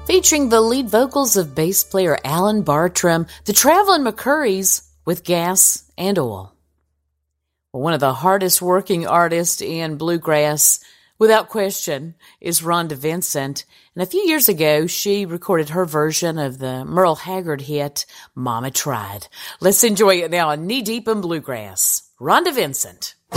featuring the lead vocals of bass player Alan Bartram, the Traveling McCurries with Gas and Oil. Well, one of the hardest working artists in bluegrass, without question, is Rhonda Vincent. And a few years ago, she recorded her version of the Merle Haggard hit, Mama Tried. Let's enjoy it now on Knee Deep in Bluegrass. Rhonda Vincent.